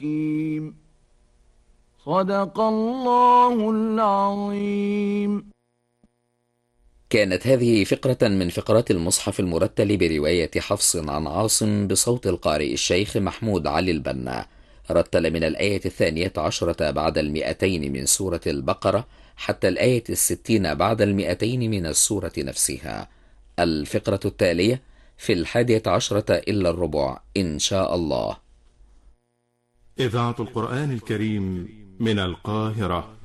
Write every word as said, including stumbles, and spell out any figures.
حكيم. صدق الله العظيم. كانت هذه فقرة من فقرات المصحف المرتل برواية حفص عن عاصم بصوت القارئ الشيخ محمود علي البنا. رتل من الآية الثانية عشرة بعد المئتين من سورة البقرة حتى الآية الستين بعد المئتين من السورة نفسها. الفقرة التالية في الحادية عشرة إلا الربع إن شاء الله. إذاعة القرآن الكريم من القاهرة.